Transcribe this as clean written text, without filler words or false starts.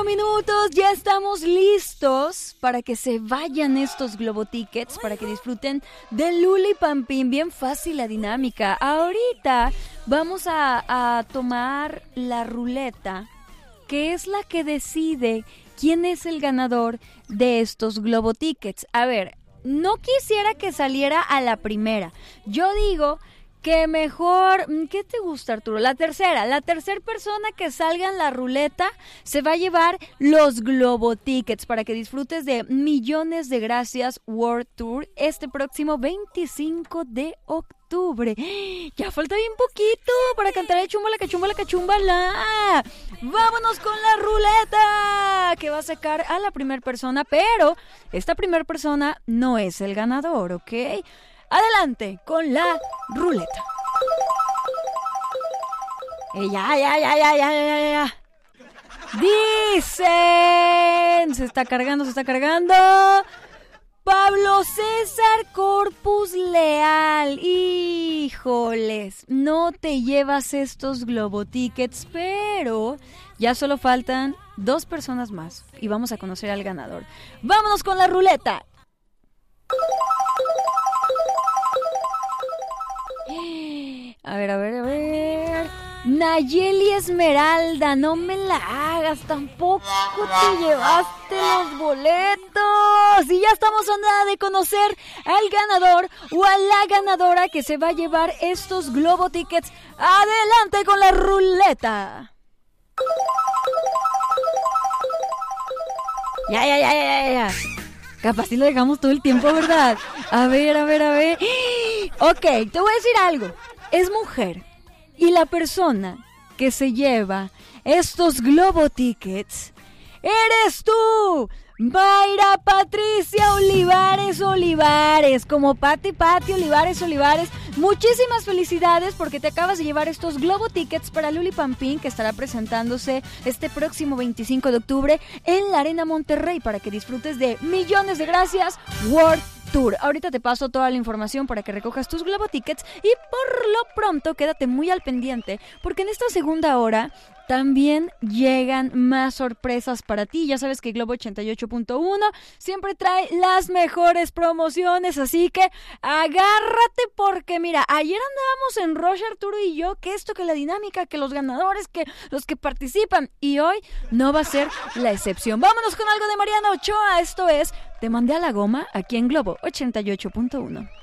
Minutos, ya estamos listos para que se vayan estos Globo Tickets, para que disfruten de Luli Pampín. Bien fácil la dinámica. Ahorita vamos a tomar la ruleta, que es la que decide quién es el ganador de estos Globo Tickets. A ver, no quisiera que saliera a la primera. Yo digo que mejor, ¿qué te gusta, Arturo? La tercera persona que salga en la ruleta se va a llevar los Globo Tickets para que disfrutes de Millones de Gracias World Tour este próximo 25 de octubre. Ya falta bien poquito para cantar el chumbala, cachumbala, cachumbala. Vámonos con la ruleta que va a sacar a la primera persona, pero esta primera persona no es el ganador, ¿ok? Adelante con la ruleta. Ya. Dicen, se está cargando. Pablo César Corpus Leal. Híjoles, no te llevas estos Globo Tickets, pero ya solo faltan 2 personas más y vamos a conocer al ganador. Vámonos con la ruleta. A ver. Nayeli Esmeralda, no me la hagas, tampoco te llevaste los boletos. Y ya estamos a nada de conocer al ganador o a la ganadora que se va a llevar estos Globo Tickets. Adelante con la ruleta. Ya. Capaz si lo dejamos todo el tiempo, ¿verdad? A ver. Ok, te voy a decir algo. Es mujer. Y la persona que se lleva estos Globo Tickets eres tú, Mayra Patricia Olivares, como Pati Olivares. Muchísimas felicidades porque te acabas de llevar estos Globo Tickets para Luli Pampín, que estará presentándose este próximo 25 de octubre en la Arena Monterrey, para que disfrutes de Millones de Gracias World Tour. Ahorita te paso toda la información para que recojas tus Globo Tickets y por lo pronto quédate muy al pendiente porque en esta segunda hora también llegan más sorpresas para ti. Ya sabes que Globo 88.1 siempre trae las mejores promociones, así que agárrate porque mira, ayer andábamos en Rush, Arturo y yo, que esto, que la dinámica, que los ganadores, que los que participan, y hoy no va a ser la excepción. Vámonos con algo de Mariana Ochoa, esto es Te Mandé a la Goma, aquí en Globo 88.1.